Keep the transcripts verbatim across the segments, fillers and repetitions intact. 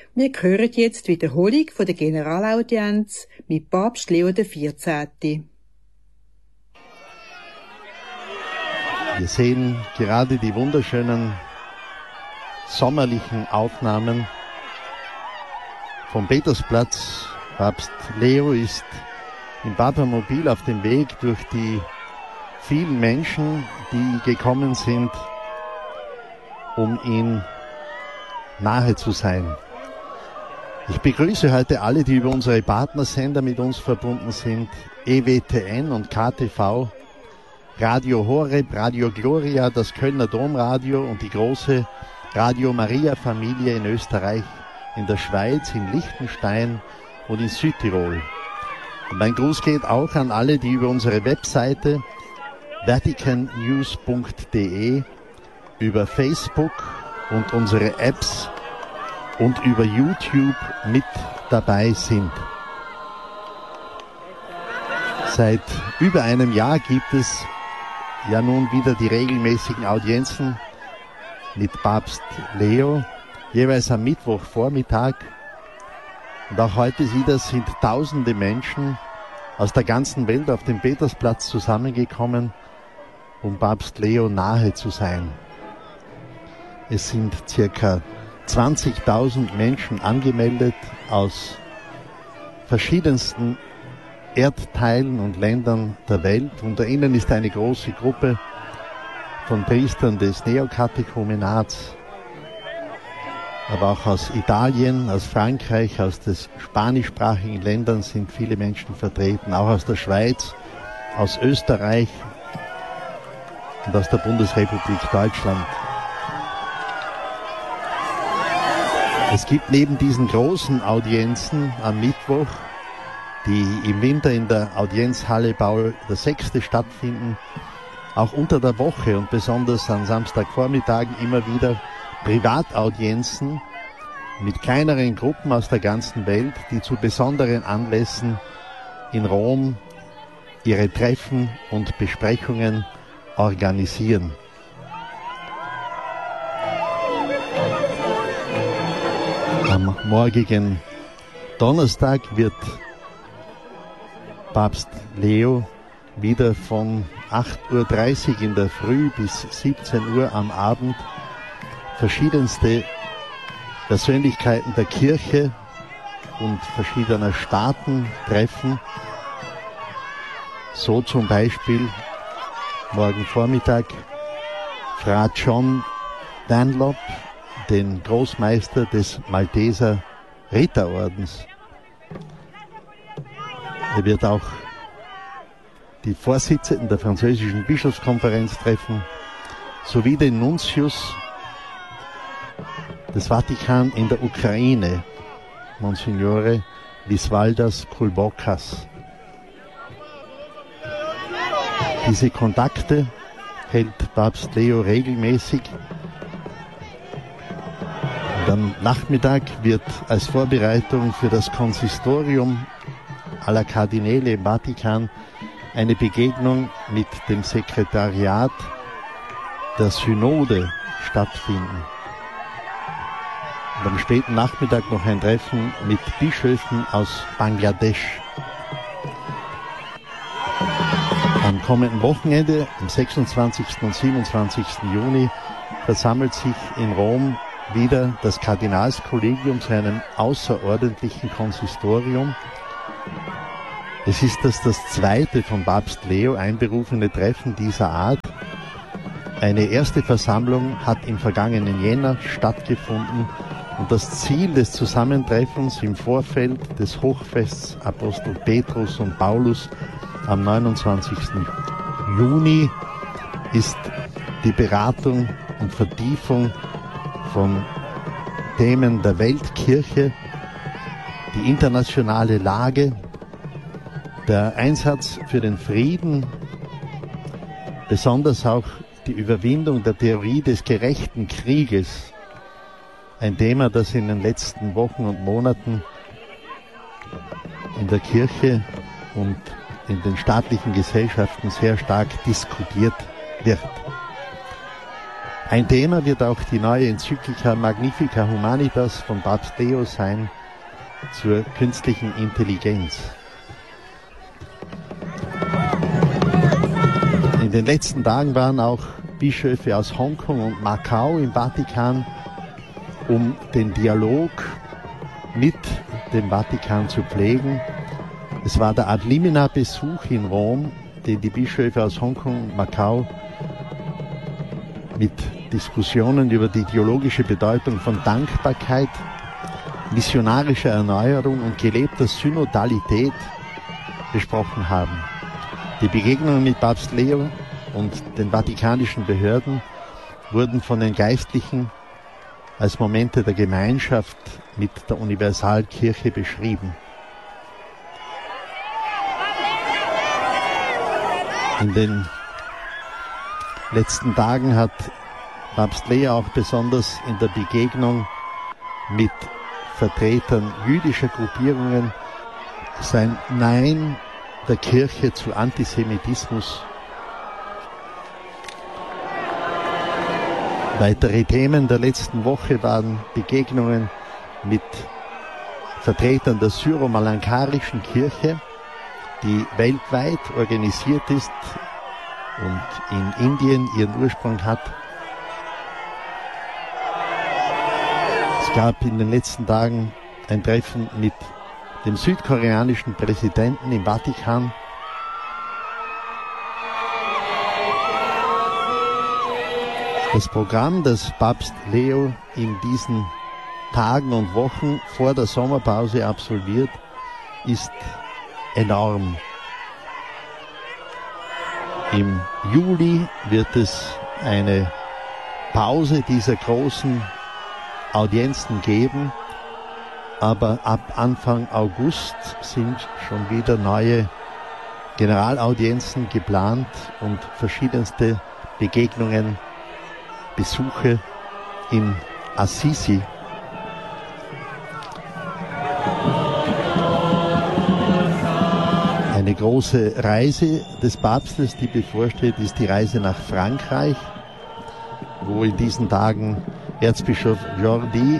Wir hören jetzt die Wiederholung von der Generalaudienz mit Papst Leo der vierzehnten. Wir sehen gerade die wunderschönen sommerlichen Aufnahmen vom Petersplatz. Papst Leo ist im Papamobil auf dem Weg durch die vielen Menschen, die gekommen sind, um ihm nahe zu sein. Ich begrüße heute alle, die über unsere Partnersender mit uns verbunden sind, E W T N und K T V, Radio Horeb, Radio Gloria, das Kölner Domradio und die große Radio Maria Familie in Österreich, in der Schweiz, in Liechtenstein und in Südtirol. Und mein Gruß geht auch an alle, die über unsere Webseite vatican news punkt de, über Facebook und unsere Apps und über YouTube mit dabei sind. Seit über einem Jahr gibt es ja nun wieder die regelmäßigen Audienzen mit Papst Leo, jeweils am Mittwochvormittag. Und auch heute wieder sind tausende Menschen aus der ganzen Welt auf dem Petersplatz zusammengekommen, um Papst Leo nahe zu sein. Es sind circa zwanzigtausend Menschen angemeldet aus verschiedensten Erdteilen und Ländern der Welt. Unter ihnen ist eine große Gruppe von Priestern des Neokatechumenats, aber auch aus Italien, aus Frankreich, aus den spanischsprachigen Ländern sind viele Menschen vertreten, auch aus der Schweiz, aus Österreich und aus der Bundesrepublik Deutschland. Es gibt neben diesen großen Audienzen am Mittwoch, die im Winter in der Audienzhalle Paul der Sechste stattfinden, auch unter der Woche und besonders an Samstagvormittagen immer wieder Privataudienzen mit kleineren Gruppen aus der ganzen Welt, die zu besonderen Anlässen in Rom ihre Treffen und Besprechungen organisieren. Am morgigen Donnerstag wird Papst Leo wieder von acht Uhr dreißig in der Früh bis siebzehn Uhr am Abend verschiedenste Persönlichkeiten der Kirche und verschiedener Staaten treffen. So zum Beispiel morgen Vormittag Fra John Dunlop, den Großmeister des Malteser Ritterordens. Er wird auch die Vorsitzenden der französischen Bischofskonferenz treffen, sowie den Nuntius des Vatikan in der Ukraine, Monsignore Visvaldas Kulbokas. Diese Kontakte hält Papst Leo regelmäßig. Und am Nachmittag wird als Vorbereitung für das Konsistorium aller Kardinäle im Vatikan eine Begegnung mit dem Sekretariat der Synode stattfinden. Und am späten Nachmittag noch ein Treffen mit Bischöfen aus Bangladesch. Am kommenden Wochenende, am sechsundzwanzigsten und siebenundzwanzigsten Juni, versammelt sich in Rom wieder das Kardinalskollegium zu einem außerordentlichen Konsistorium. Es ist das, das zweite von Papst Leo einberufene Treffen dieser Art. Eine erste Versammlung hat im vergangenen Jänner stattgefunden und das Ziel des Zusammentreffens im Vorfeld des Hochfests Apostel Petrus und Paulus am neunundzwanzigsten Juni ist die Beratung und Vertiefung von Themen der Weltkirche, die internationale Lage, der Einsatz für den Frieden, besonders auch die Überwindung der Theorie des gerechten Krieges, ein Thema, das in den letzten Wochen und Monaten in der Kirche und in den staatlichen Gesellschaften sehr stark diskutiert wird. Ein Thema wird auch die neue Enzyklika Magnifica Humanitas von Papst Leo sein zur künstlichen Intelligenz. In den letzten Tagen waren auch Bischöfe aus Hongkong und Macau im Vatikan, um den Dialog mit dem Vatikan zu pflegen. Es war der Ad Limina Besuch in Rom, den die Bischöfe aus Hongkong und Macau mit Diskussionen über die theologische Bedeutung von Dankbarkeit, missionarischer Erneuerung und gelebter Synodalität besprochen haben. Die Begegnungen mit Papst Leo und den vatikanischen Behörden wurden von den Geistlichen als Momente der Gemeinschaft mit der Universalkirche beschrieben. In den letzten Tagen hat Papst Leo auch besonders in der Begegnung mit Vertretern jüdischer Gruppierungen sein Nein der Kirche zu Antisemitismus. Weitere Themen der letzten Woche waren Begegnungen mit Vertretern der syro-malankarischen Kirche, die weltweit organisiert ist und in Indien ihren Ursprung hat. Es gab in den letzten Tagen ein Treffen mit dem südkoreanischen Präsidenten im Vatikan. Das Programm, das Papst Leo in diesen Tagen und Wochen vor der Sommerpause absolviert, ist enorm. Im Juli wird es eine Pause dieser großen Audienzen geben, aber ab Anfang August sind schon wieder neue Generalaudienzen geplant und verschiedenste Begegnungen, Besuche in Assisi. Eine große Reise des Papstes, die bevorsteht, ist die Reise nach Frankreich, wo in diesen Tagen Erzbischof Jordi,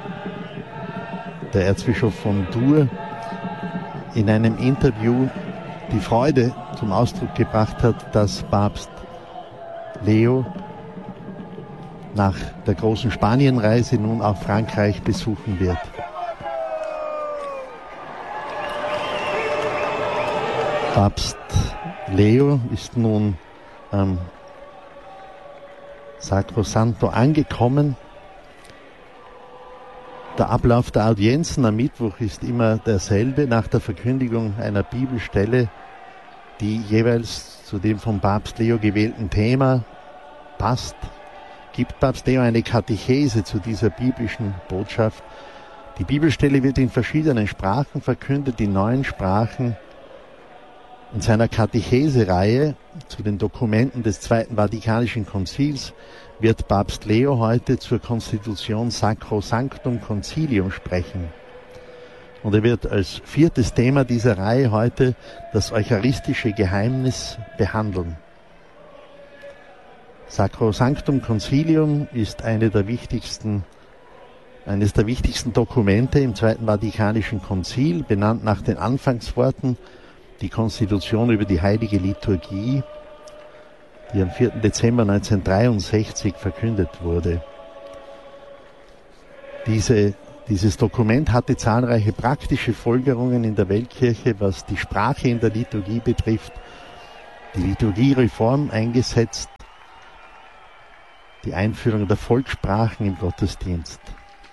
der Erzbischof von Tours, in einem Interview die Freude zum Ausdruck gebracht hat, dass Papst Leo nach der großen Spanienreise nun auch Frankreich besuchen wird. Papst Leo ist nun am Sacrosanto angekommen. Der Ablauf der Audienzen am Mittwoch ist immer derselbe, nach der Verkündigung einer Bibelstelle, die jeweils zu dem vom Papst Leo gewählten Thema passt, gibt Papst Leo eine Katechese zu dieser biblischen Botschaft. Die Bibelstelle wird in verschiedenen Sprachen verkündet, in neun Sprachen. In seiner Katechese-Reihe zu den Dokumenten des Zweiten Vatikanischen Konzils wird Papst Leo heute zur Konstitution Sacrosanctum Concilium sprechen. Und er wird als viertes Thema dieser Reihe heute das eucharistische Geheimnis behandeln. Sacrosanctum Concilium ist eine der wichtigsten, eines der wichtigsten Dokumente im Zweiten Vatikanischen Konzil, benannt nach den Anfangsworten, die Konstitution über die Heilige Liturgie, die am vierten Dezember neunzehnhundertdreiundsechzig verkündet wurde. Diese, dieses Dokument hatte zahlreiche praktische Folgerungen in der Weltkirche, was die Sprache in der Liturgie betrifft, die Liturgiereform eingesetzt, die Einführung der Volkssprachen im Gottesdienst.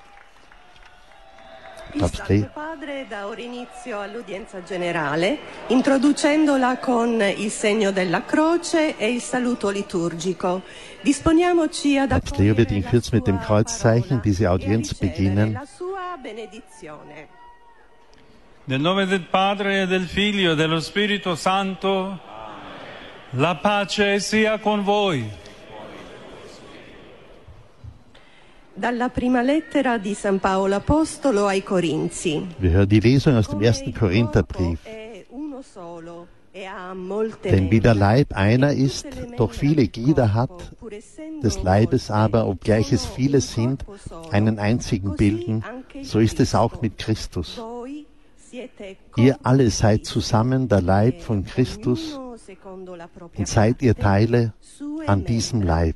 Il Santo Padre dà ora inizio all'udienza generale, introducendola con il segno della croce e il saluto liturgico. Disponiamoci ad Papst Leo wird in Kürze mit dem Kreuzzeichen diese Audienz beginnen. Nel nome del Padre e del Figlio e dello Spirito Santo, la pace sia con voi. Dalla prima lettera di San Paolo Apostolo ai Corinzi. Wir hören die Lesung aus dem ersten Korintherbrief. Denn wie der Leib einer ist, doch viele Glieder hat, des Leibes aber, obgleich es viele sind, einen einzigen bilden, so ist es auch mit Christus. Ihr alle seid zusammen der Leib von Christus und seid ihr Teile an diesem Leib.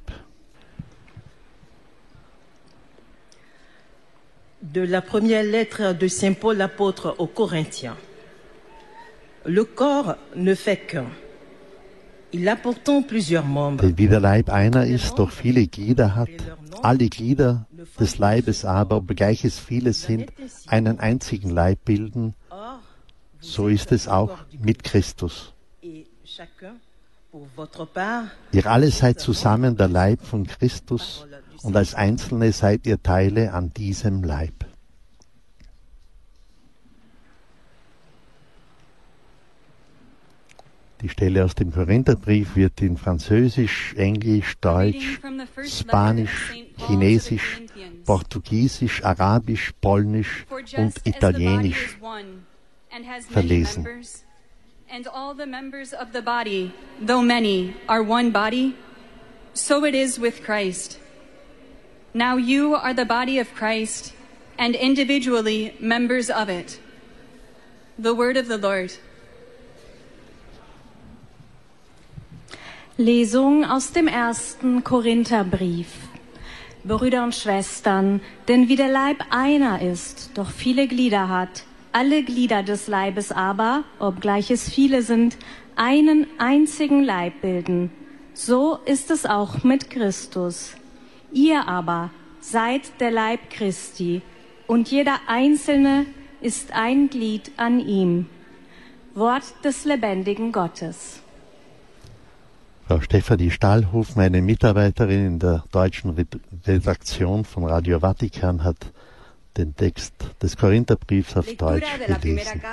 De la première lettre de Saint Paul l'apôtre aux Corinthiens. Le corps ne fait qu'un. Il a pourtant plusieurs membres. Denn wie der Leib einer ist, doch viele Glieder hat, alle Glieder des Leibes aber, obgleich es viele sind, einen einzigen Leib bilden, so ist es auch mit Christus. Ihr alle seid zusammen der Leib von Christus und als Einzelne seid ihr Teile an diesem Leib. Die Stelle aus dem Korintherbrief wird in Französisch, Englisch, Deutsch, Spanisch, Chinesisch, Portugiesisch, Arabisch, Polnisch und Italienisch verlesen. And all the members of the body, though many, are one body, so it is with Christ. Now you are the body of Christ, and individually members of it. The word of the Lord. Lesung aus dem ersten Korintherbrief. Brüder und Schwestern, denn wie der Leib einer ist, doch viele Glieder hat, alle Glieder des Leibes aber, obgleich es viele sind, einen einzigen Leib bilden. So ist es auch mit Christus. Ihr aber seid der Leib Christi, und jeder Einzelne ist ein Glied an ihm. Wort des lebendigen Gottes. Frau Stefanie Stahlhof, meine Mitarbeiterin in der deutschen Redaktion von Radio Vatikan, hat den Text des Korintherbriefs auf Deutsch gelesen.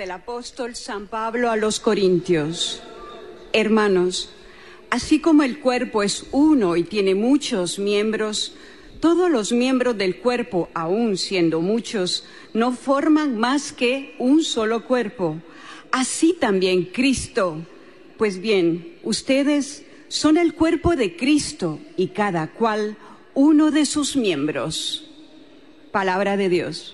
Hermanos, así como el cuerpo es uno y tiene muchos miembros, todos los miembros del cuerpo, aun siendo muchos, no forman más que un solo cuerpo. Así también Cristo. Pues bien, ustedes son el cuerpo de Cristo y cada cual uno de sus miembros. Palabra de Dios.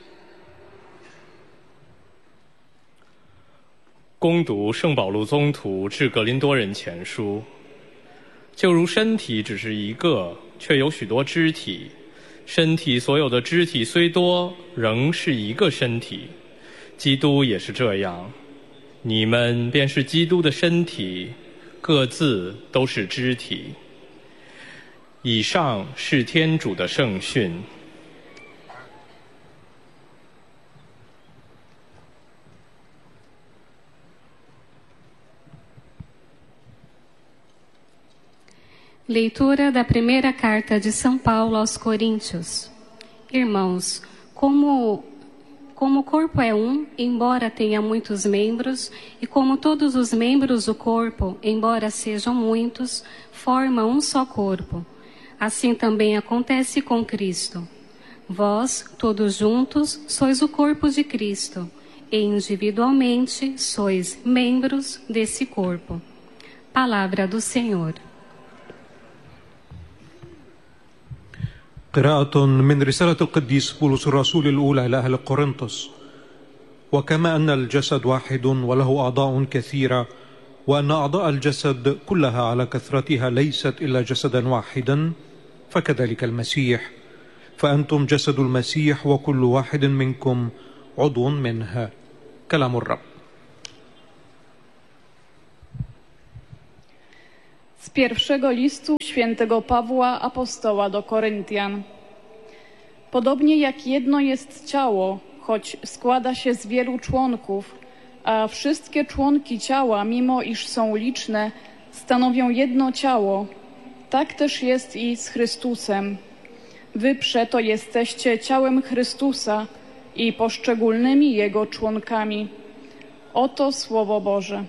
恭读圣保禄宗徒致格林多人前书。就如身体只是一个，却有许多肢体，身体所有的肢体虽多，仍是一个身体。基督也是这样，你们便是基督的身体，各自都是肢体。以上是天主的圣训。 Leitura da primeira carta de São Paulo aos Coríntios. Irmãos, como, como o corpo é um, embora tenha muitos membros, e como todos os membros do corpo, embora sejam muitos, formam um só corpo. Assim também acontece com Cristo. Vós, todos juntos, sois o corpo de Cristo, e individualmente sois membros desse corpo. Palavra do Senhor. قراءة من رسالة القديس بولس الرسول الأولى إلى أهل قرنطس. وكما أن الجسد واحد وله أعضاء كثيرة، وأن أعضاء الجسد كلها على كثرتها ليست إلا جسدا واحدا، فكذلك المسيح. فأنتم جسد المسيح وكل واحد منكم عضو منها. كلام الرب. Z pierwszego listu świętego Pawła apostoła do Koryntian. Podobnie jak jedno jest ciało, choć składa się z wielu członków, a wszystkie członki ciała, mimo iż są liczne, stanowią jedno ciało, tak też jest i z Chrystusem. Wy przeto jesteście ciałem Chrystusa i poszczególnymi Jego członkami. Oto Słowo Boże.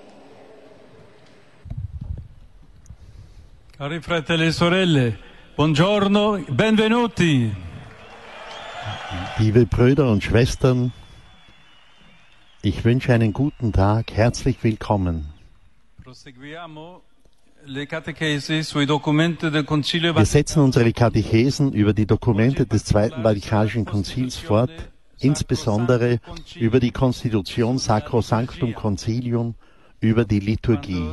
Cari fratelli e sorelle, buongiorno, benvenuti. Liebe Brüder und Schwestern, ich wünsche einen guten Tag, herzlich willkommen. Wir setzen unsere Katechesen über die Dokumente des Zweiten Vatikanischen Konzils fort, insbesondere über die Konstitution Sacrosanctum Concilium, über die Liturgie.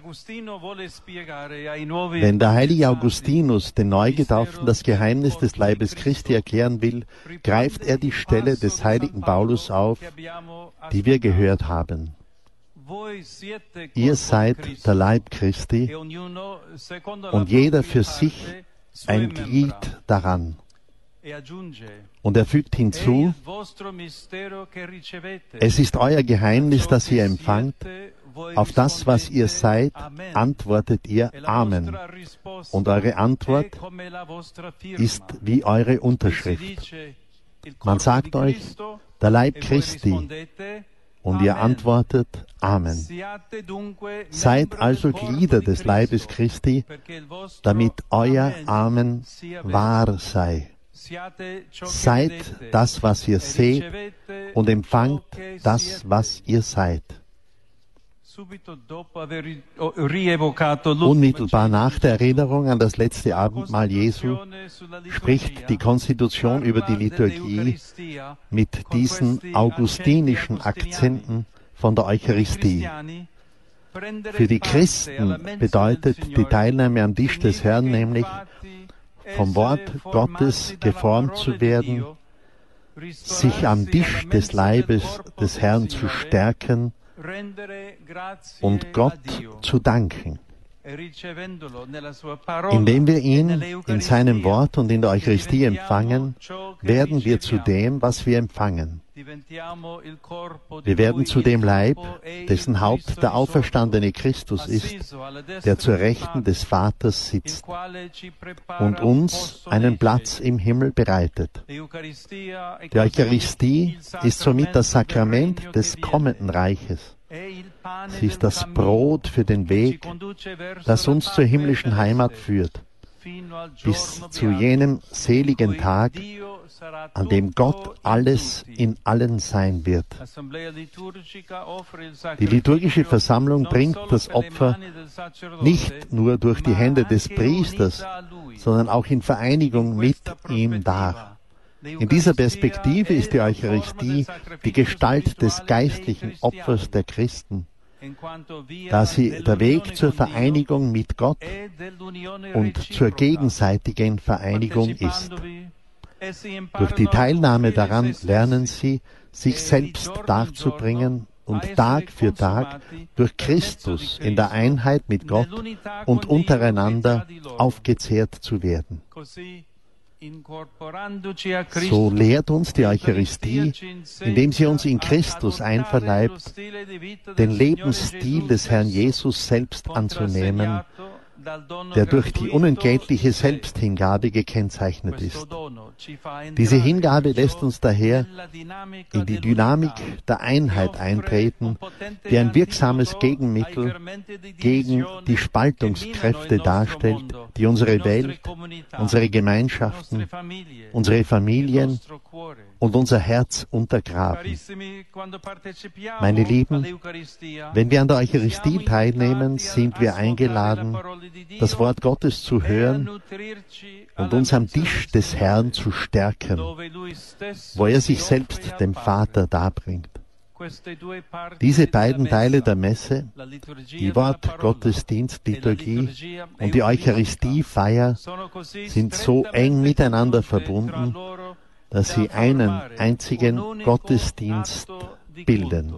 Wenn der heilige Augustinus den Neugetauften das Geheimnis des Leibes Christi erklären will, greift er die Stelle des heiligen Paulus auf, die wir gehört haben. Ihr seid der Leib Christi und jeder für sich ein Glied daran. Und er fügt hinzu, es ist euer Geheimnis, das ihr empfangt, auf das, was ihr seid, antwortet ihr Amen. Und eure Antwort ist wie eure Unterschrift. Man sagt euch, der Leib Christi, und ihr antwortet Amen. Seid also Glieder des Leibes Christi, damit euer Amen wahr sei. Seid das, was ihr seht, und empfangt das, was ihr seid. Unmittelbar nach der Erinnerung an das letzte Abendmahl Jesu spricht die Konstitution über die Liturgie mit diesen augustinischen Akzenten von der Eucharistie. Für die Christen bedeutet die Teilnahme am Tisch des Herrn nämlich, vom Wort Gottes geformt zu werden, sich am Tisch des Leibes des Herrn zu stärken und Gott zu danken. Indem wir ihn in seinem Wort und in der Eucharistie empfangen, werden wir zu dem, was wir empfangen. Wir werden zu dem Leib, dessen Haupt der auferstandene Christus ist, der zur Rechten des Vaters sitzt und uns einen Platz im Himmel bereitet. Die Eucharistie ist somit das Sakrament des kommenden Reiches. Sie ist das Brot für den Weg, das uns zur himmlischen Heimat führt, bis zu jenem seligen Tag, an dem Gott alles in allen sein wird. Die liturgische Versammlung bringt das Opfer nicht nur durch die Hände des Priesters, sondern auch in Vereinigung mit ihm dar. In dieser Perspektive ist die Eucharistie die Gestalt des geistlichen Opfers der Christen, da sie der Weg zur Vereinigung mit Gott und zur gegenseitigen Vereinigung ist. Durch die Teilnahme daran lernen sie, sich selbst darzubringen und Tag für Tag durch Christus in der Einheit mit Gott und untereinander aufgezehrt zu werden. So lehrt uns die Eucharistie, indem sie uns in Christus einverleibt, den Lebensstil des Herrn Jesus selbst anzunehmen, der durch die unentgeltliche Selbsthingabe gekennzeichnet ist. Diese Hingabe lässt uns daher in die Dynamik der Einheit eintreten, die ein wirksames Gegenmittel gegen die Spaltungskräfte darstellt, die unsere Welt, unsere Gemeinschaften, unsere Familien und unser Herz untergraben. Meine Lieben, wenn wir an der Eucharistie teilnehmen, sind wir eingeladen, das Wort Gottes zu hören und uns am Tisch des Herrn zu stärken, wo er sich selbst dem Vater darbringt. Diese beiden Teile der Messe, die Wortgottesdienst-Liturgie und die Eucharistiefeier, sind so eng miteinander verbunden, dass sie einen einzigen Gottesdienst bilden.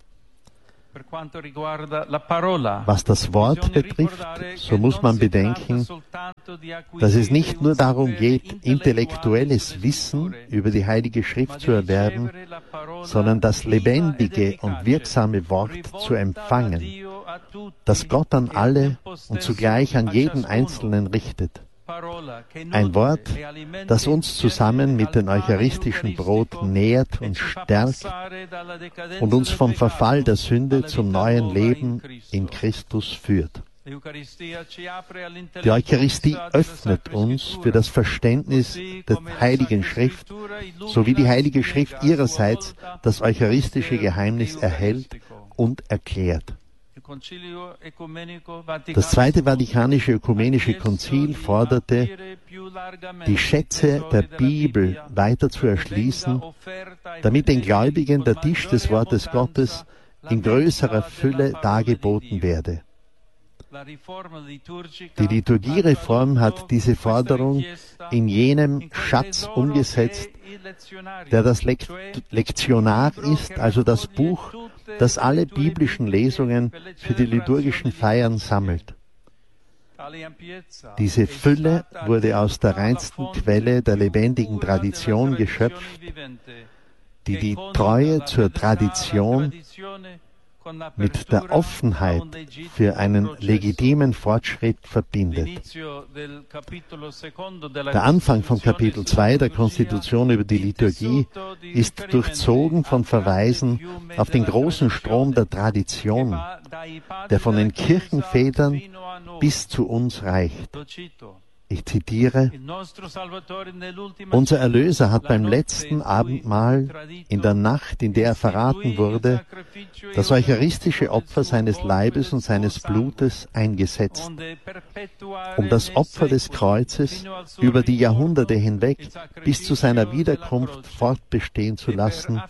Was das Wort betrifft, so muss man bedenken, dass es nicht nur darum geht, intellektuelles Wissen über die Heilige Schrift zu erwerben, sondern das lebendige und wirksame Wort zu empfangen, das Gott an alle und zugleich an jeden Einzelnen richtet. Ein Wort, das uns zusammen mit dem eucharistischen Brot nährt und stärkt und uns vom Verfall der Sünde zum neuen Leben in Christus führt. Die Eucharistie öffnet uns für das Verständnis der Heiligen Schrift, sowie die Heilige Schrift ihrerseits das eucharistische Geheimnis erhält und erklärt. Das Zweite Vatikanische Ökumenische Konzil forderte, die Schätze der Bibel weiter zu erschließen, damit den Gläubigen der Tisch des Wortes Gottes in größerer Fülle dargeboten werde. Die Liturgiereform hat diese Forderung in jenem Schatz umgesetzt, der das Lekt- Lektionar ist, also das Buch, das alle biblischen Lesungen für die liturgischen Feiern sammelt. Diese Fülle wurde aus der reinsten Quelle der lebendigen Tradition geschöpft, die die Treue zur Tradition mit der Offenheit für einen legitimen Fortschritt verbindet. Der Anfang von Kapitel zwei der Konstitution über die Liturgie ist durchzogen von Verweisen auf den großen Strom der Tradition, der von den Kirchenvätern bis zu uns reicht. Ich zitiere: Unser Erlöser hat beim letzten Abendmahl, in der Nacht, in der er verraten wurde, das eucharistische Opfer seines Leibes und seines Blutes eingesetzt, um das Opfer des Kreuzes über die Jahrhunderte hinweg bis zu seiner Wiederkunft fortbestehen zu lassen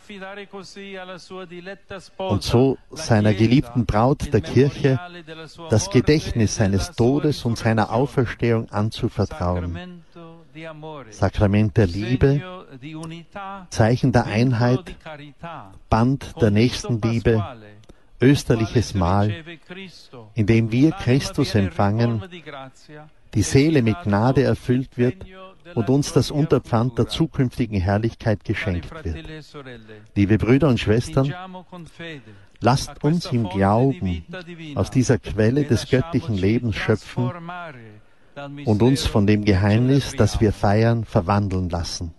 und so seiner geliebten Braut, der Kirche, das Gedächtnis seines Todes und seiner Auferstehung anzuvertrauen. Vertrauen. Sakrament der Liebe, Zeichen der Einheit, Band der Nächstenliebe, österliches Mahl, in dem wir Christus empfangen, die Seele mit Gnade erfüllt wird und uns das Unterpfand der zukünftigen Herrlichkeit geschenkt wird. Liebe Brüder und Schwestern, lasst uns im Glauben aus dieser Quelle des göttlichen Lebens schöpfen und uns von dem Geheimnis, das wir feiern, verwandeln lassen.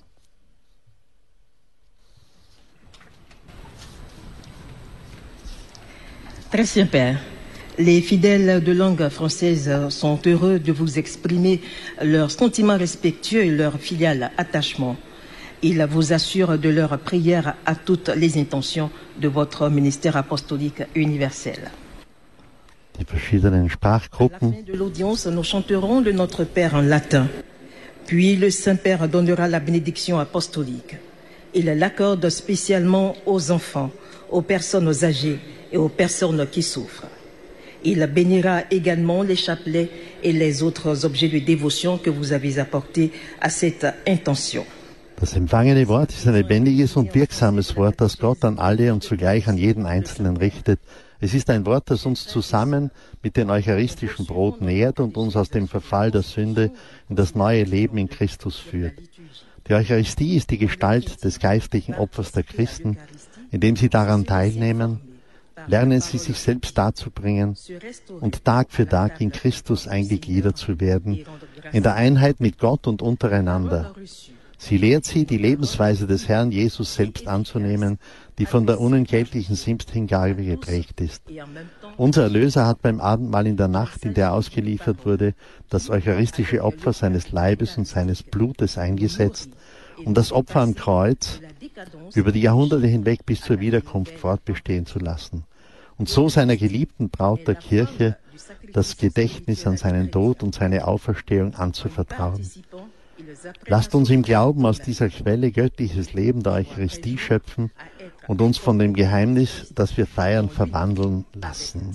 Très Saint-Père, les fidèles de langue française sont heureux de vous exprimer leurs sentiments respectueux et leur filial attachement. Ils vous assurent de leur prière à toutes les intentions de votre ministère apostolique universel. Die verschiedenen Sprachgruppen. À la fin de l'audience, nous chanterons le Notre Père en latin. Puis le Saint-Père donnera la bénédiction apostolique. Il l'accorde spécialement aux enfants, aux personnes âgées et aux personnes qui souffrent. Il bénira également les chapelets et les autres objets de dévotion que vous avez apportés à cette intention. Das empfangene Wort ist ein lebendiges und wirksames Wort, das Gott an alle und zugleich an jeden Einzelnen richtet. Es ist ein Wort, das uns zusammen mit dem eucharistischen Brot nährt und uns aus dem Verfall der Sünde in das neue Leben in Christus führt. Die Eucharistie ist die Gestalt des geistlichen Opfers der Christen. Indem sie daran teilnehmen, lernen sie sich selbst darzubringen und Tag für Tag in Christus eingegliedert zu werden, in der Einheit mit Gott und untereinander. Sie lehrt sie, die Lebensweise des Herrn Jesus selbst anzunehmen, die von der unentgeltlichen Selbsthingabe geprägt ist. Unser Erlöser hat beim Abendmahl in der Nacht, in der er ausgeliefert wurde, das eucharistische Opfer seines Leibes und seines Blutes eingesetzt, um das Opfer am Kreuz über die Jahrhunderte hinweg bis zur Wiederkunft fortbestehen zu lassen und so seiner geliebten Braut der Kirche das Gedächtnis an seinen Tod und seine Auferstehung anzuvertrauen. Lasst uns im Glauben aus dieser Quelle göttliches Leben der Eucharistie schöpfen und uns von dem Geheimnis, das wir feiern, verwandeln lassen.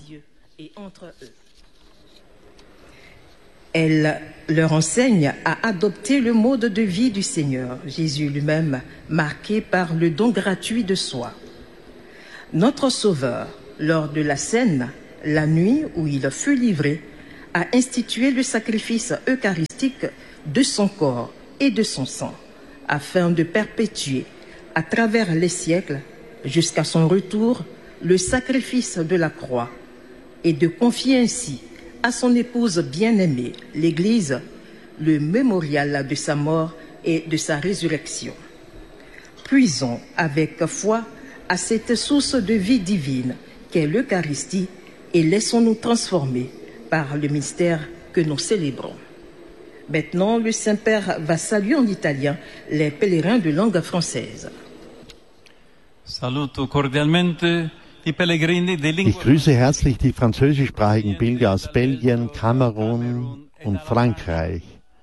Elle leur enseigne à adopter le mode de vie du Seigneur, Jésus lui-même, marqué par le don gratuit de soi. Notre Sauveur, lors de la scène, la nuit où il fut livré, a institué le sacrifice eucharistique de son corps et de son sang, afin de perpétuer, à travers les siècles, jusqu'à son retour, le sacrifice de la croix, et de confier ainsi à son épouse bien-aimée, l'Église, le mémorial de sa mort et de sa résurrection. Puisons avec foi à cette source de vie divine qu'est l'Eucharistie et laissons-nous transformer par le mystère que nous célébrons. Maintenant, le Saint-Père va saluer en italien les pèlerins de langue française. Saluto cordialmente i pellegrini di lingua Ich grüße herzlich die französischsprachigen Pilger aus Belgien, Kamerun und Frankreich.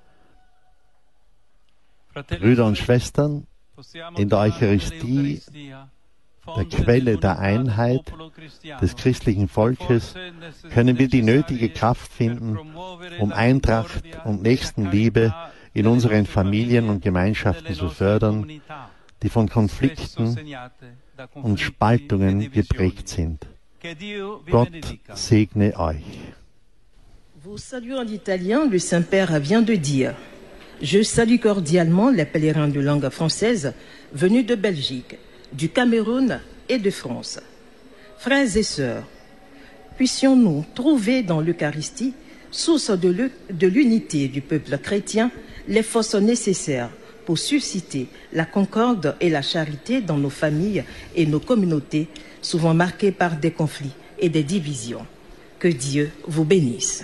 Brüder und Schwestern, in der Eucharistie, der Quelle der Einheit des christlichen Volkes, können wir die nötige Kraft finden, um Eintracht und Nächstenliebe in unseren Familien und Gemeinschaften zu fördern, die von Konflikten und Spaltungen geprägt sind. Gott segne euch. Vous saluez en italien, le Saint-Père vient de dire « Je salue cordialement les pèlerins de langue française venus de Belgique, du Cameroun et de France. Frères et sœurs, puissions-nous trouver dans l'Eucharistie, source de l'unité du peuple chrétien, les forces nécessaires pour susciter la concorde et la charité dans nos familles et nos communautés, souvent marquées par des conflits et des divisions. Que Dieu vous bénisse.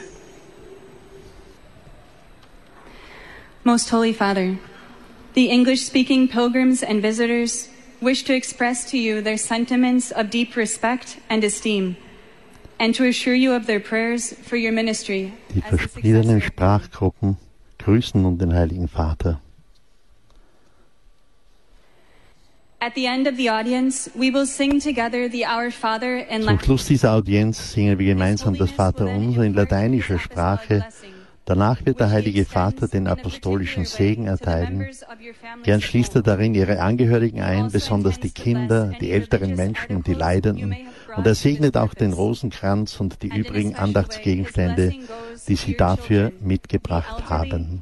Most Holy Father, the English-speaking pilgrims and visitors wish to express to you their sentiments of deep respect and esteem, and to assure you of their prayers for your ministry. Die verschiedenen Sprachgruppen grüßen nun den Heiligen Vater. At the end of the audience, we will sing together the Our Father in Zum Schluss dieser Audienz singen wir gemeinsam das Vaterunser in lateinischer Sprache. Danach wird der Heilige Vater den apostolischen Segen erteilen. Gern schließt er darin ihre Angehörigen ein, besonders die Kinder, die älteren Menschen und die Leidenden. Und er segnet auch den Rosenkranz und die übrigen Andachtsgegenstände, die sie dafür mitgebracht haben.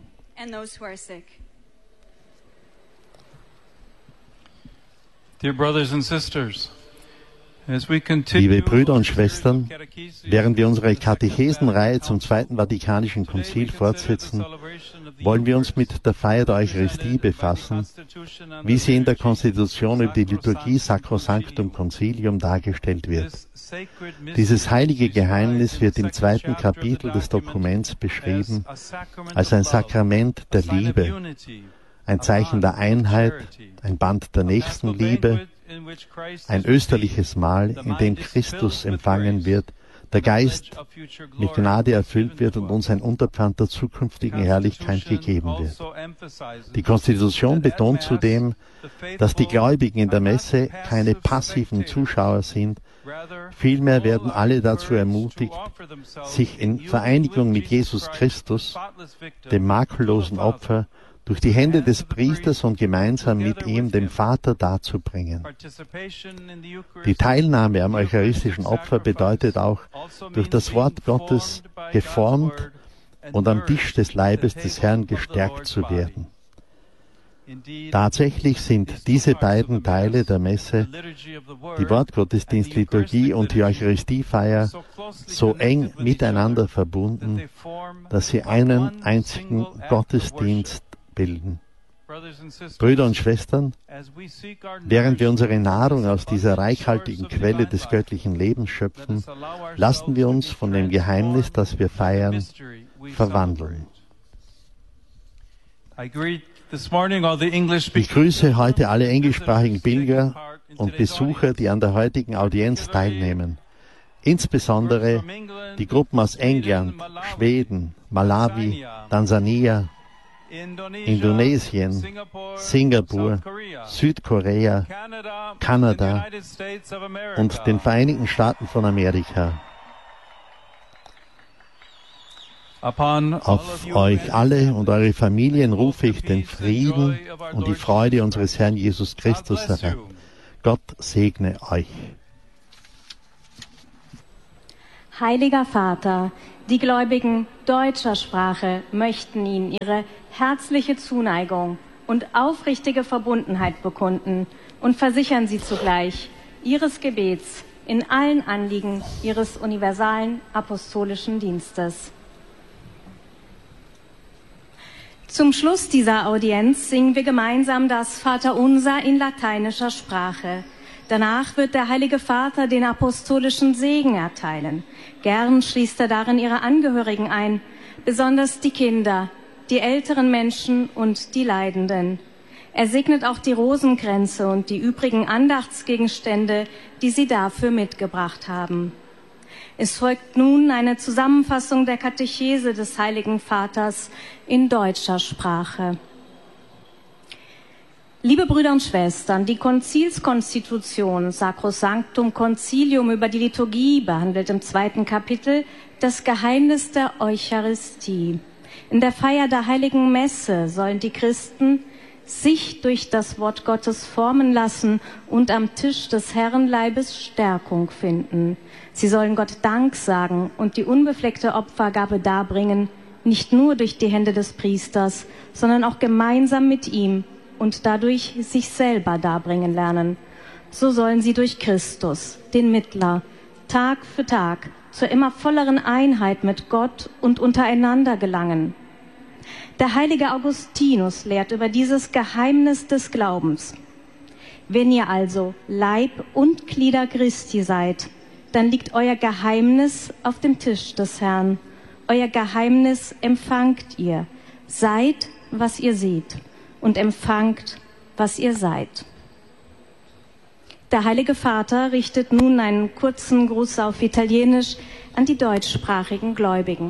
Dear brothers and sisters, Liebe Brüder und Schwestern, während wir unsere Katechesenreihe zum Zweiten Vatikanischen Konzil fortsetzen, wollen wir uns mit der Feier der Eucharistie befassen, wie sie in der Konstitution über die Liturgie Sacrosanctum Concilium dargestellt wird. Dieses heilige Geheimnis wird im zweiten Kapitel des Dokuments beschrieben als ein Sakrament der Liebe, ein Zeichen der Einheit, ein Band der Nächstenliebe, ein österliches Mahl, in dem Christus empfangen wird, der Geist mit Gnade erfüllt wird und uns ein Unterpfand der zukünftigen Herrlichkeit gegeben wird. Die Konstitution betont zudem, dass die Gläubigen in der Messe keine passiven Zuschauer sind, vielmehr werden alle dazu ermutigt, sich in Vereinigung mit Jesus Christus, dem makellosen Opfer, durch die Hände des Priesters und gemeinsam mit ihm dem Vater darzubringen. Die Teilnahme am eucharistischen Opfer bedeutet auch, durch das Wort Gottes geformt und am Tisch des Leibes des Herrn gestärkt zu werden. Tatsächlich sind diese beiden Teile der Messe, die Wortgottesdienstliturgie und die Eucharistiefeier, so eng miteinander verbunden, dass sie einen einzigen Gottesdienst bilden. Brüder und Schwestern, während wir unsere Nahrung aus dieser reichhaltigen Quelle des göttlichen Lebens schöpfen, lassen wir uns von dem Geheimnis, das wir feiern, verwandeln. Ich grüße heute alle englischsprachigen Pilger und Besucher, die an der heutigen Audienz teilnehmen. Insbesondere die Gruppen aus England, Schweden, Malawi, Tansania, Indonesien, Singapur, Südkorea, Kanada und den Vereinigten Staaten von Amerika. Auf euch alle und eure Familien rufe ich den Frieden und die Freude unseres Herrn Jesus Christus herab. Gott segne euch. Heiliger Vater, die Gläubigen deutscher Sprache möchten Ihnen ihre herzliche Zuneigung und aufrichtige Verbundenheit bekunden und versichern Sie zugleich Ihres Gebets in allen Anliegen Ihres universalen apostolischen Dienstes. Zum Schluss dieser Audienz singen wir gemeinsam das Vaterunser in lateinischer Sprache. Danach wird der Heilige Vater den apostolischen Segen erteilen. Gern schließt er darin ihre Angehörigen ein, besonders die Kinder, die älteren Menschen und die Leidenden. Er segnet auch die Rosenkränze und die übrigen Andachtsgegenstände, die Sie dafür mitgebracht haben. Es folgt nun eine Zusammenfassung der Katechese des Heiligen Vaters in deutscher Sprache. Liebe Brüder und Schwestern, die Konzilskonstitution Sacrosanctum Concilium über die Liturgie behandelt im zweiten Kapitel das Geheimnis der Eucharistie. In der Feier der Heiligen Messe sollen die Christen sich durch das Wort Gottes formen lassen und am Tisch des Herrenleibes Stärkung finden. Sie sollen Gott Dank sagen und die unbefleckte Opfergabe darbringen, nicht nur durch die Hände des Priesters, sondern auch gemeinsam mit ihm und dadurch sich selber darbringen lernen. So sollen sie durch Christus, den Mittler, Tag für Tag zur immer volleren Einheit mit Gott und untereinander gelangen. Der heilige Augustinus lehrt über dieses Geheimnis des Glaubens. Wenn ihr also Leib und Glieder Christi seid, dann liegt euer Geheimnis auf dem Tisch des Herrn. Euer Geheimnis empfangt ihr. Seid, was ihr seht, und empfangt, was ihr seid. Der Heilige Vater richtet nun einen kurzen Gruß auf Italienisch an die deutschsprachigen Gläubigen.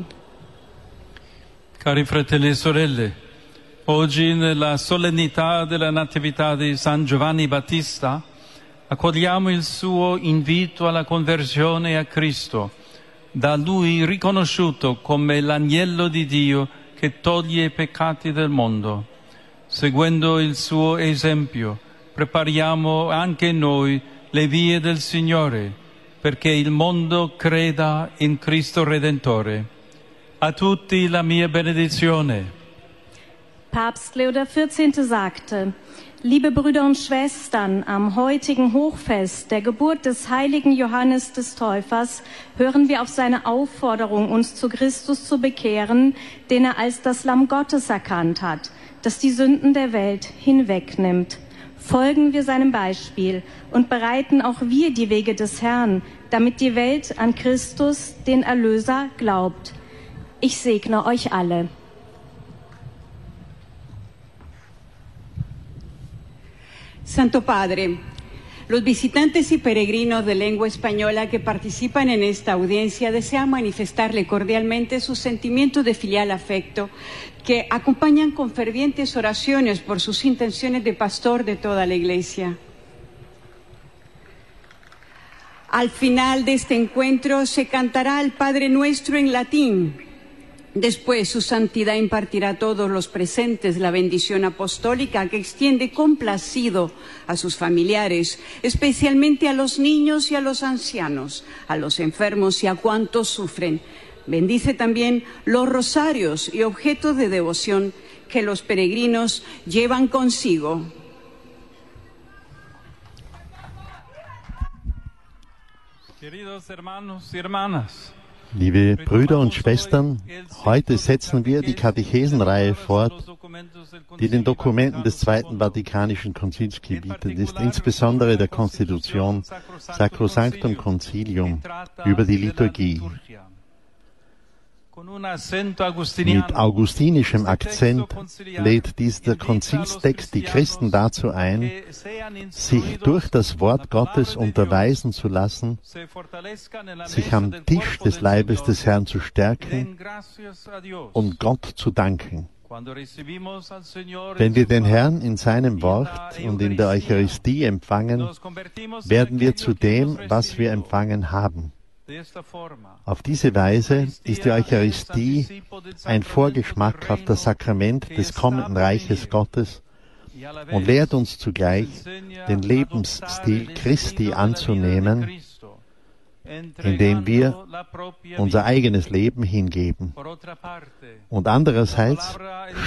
Cari fratelli e sorelle, oggi nella solennità della Natività di San Giovanni Battista accogliamo il suo invito alla conversione a Cristo, da lui riconosciuto come l'agnello di Dio che toglie i peccati del mondo. Seguendo il suo esempio, prepariamo anche noi le vie del Signore, perché il mondo creda in Cristo Redentore. A tutti la mia benedizione. Papst Leo der vierzehnte sagte: Liebe Brüder und Schwestern, am heutigen Hochfest der Geburt des heiligen Johannes des Täufers hören wir auf seine Aufforderung, uns zu Christus zu bekehren, den er als das Lamm Gottes erkannt hat, das die Sünden der Welt hinwegnimmt. Folgen wir seinem Beispiel und bereiten auch wir die Wege des Herrn, damit die Welt an Christus, den Erlöser, glaubt. Ich segne euch alle. Santo Padre, los visitantes y peregrinos de lengua española que participan en esta audiencia desean manifestarle cordialmente sus sentimientos de filial afecto que acompañan con fervientes oraciones por sus intenciones de pastor de toda la Iglesia. Al final de este encuentro se cantará el Padre Nuestro en latín. Después, su santidad impartirá a todos los presentes la bendición apostólica que extiende complacido a sus familiares, especialmente a los niños y a los ancianos, a los enfermos y a cuantos sufren. Bendice también los rosarios y objetos de devoción que los peregrinos llevan consigo. Queridos hermanos y hermanas, Liebe Brüder und Schwestern, heute setzen wir die Katechesenreihe fort, die den Dokumenten des Zweiten Vatikanischen Konzils gebietet ist, insbesondere der Konstitution Sacrosanctum Concilium über die Liturgie. Mit augustinischem Akzent lädt dieser Konzilstext die Christen dazu ein, sich durch das Wort Gottes unterweisen zu lassen, sich am Tisch des Leibes des Herrn zu stärken und Gott zu danken. Wenn wir den Herrn in seinem Wort und in der Eucharistie empfangen, werden wir zu dem, was wir empfangen haben. Auf diese Weise ist die Eucharistie ein Vorgeschmack auf das Sakrament des kommenden Reiches Gottes und lehrt uns zugleich, den Lebensstil Christi anzunehmen, indem wir unser eigenes Leben hingeben. Und andererseits